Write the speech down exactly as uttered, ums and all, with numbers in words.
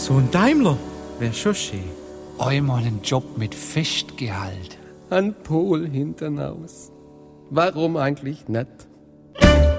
So ein Daimler wär schon schön. Einmal ein Job mit Festgehalt. Ein Pol hintern Haus. Warum eigentlich nicht?